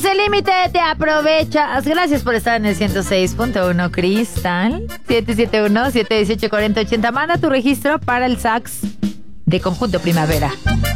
El límite te aprovechas. Gracias por estar en el 106.1 Cristal. 771-718-4080. Manda tu registro para el sax de Conjunto Primavera.